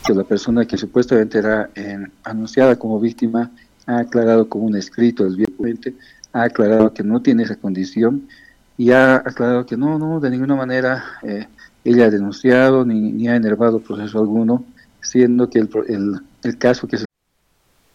que la persona que supuestamente era anunciada como víctima ha aclarado con un escrito desviadamente, ha aclarado que no tiene esa condición y ha aclarado que no, de ninguna manera ella ha denunciado ni ha enervado proceso alguno, siendo que el caso que se